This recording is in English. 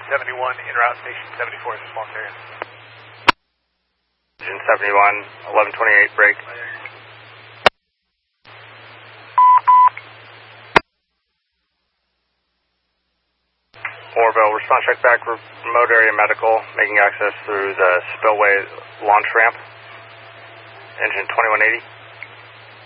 71, en route station 74 is response area. Engine 71, 1128, break. Orville, response check back, remote area medical, making access through the spillway launch ramp. Engine 2180.